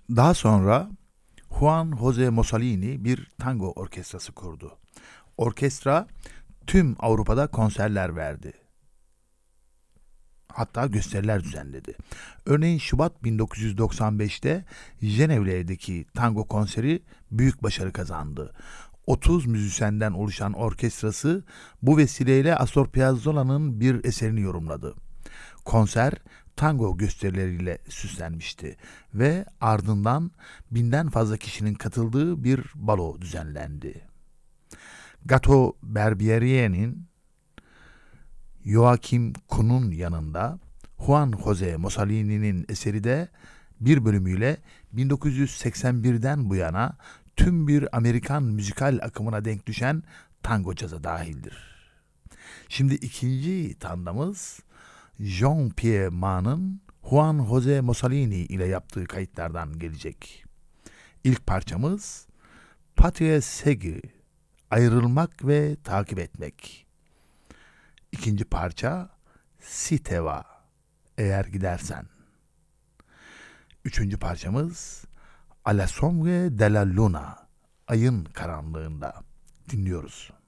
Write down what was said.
Daha sonra Juan Jose Mussolini bir tango orkestrası kurdu. Orkestra tüm Avrupa'da konserler verdi. Hatta gösteriler düzenledi. Örneğin Şubat 1995'te Cenevre'deki tango konseri büyük başarı kazandı. 30 müzisyenden oluşan orkestrası bu vesileyle Astor Piazzolla'nın bir eserini yorumladı. Konser tango gösterileriyle süslenmişti ve ardından binden fazla kişinin katıldığı bir balo düzenlendi. Gato Barbieri'nin Joachim Kuhn'un yanında Juan Jose Mussolini'nin eseri de bir bölümüyle 1981'den bu yana tüm bir Amerikan müzikal akımına denk düşen tango caza dahildir. Şimdi ikinci tandamız Jean-Pierre Mann'ın Juan Jose Mussolini ile yaptığı kayıtlardan gelecek. İlk parçamız Patria Segi, ayrılmak ve takip etmek. İkinci parça Siteva, eğer gidersen. Üçüncü parçamız A la Sombre de la Luna, ayın karanlığında. Dinliyoruz.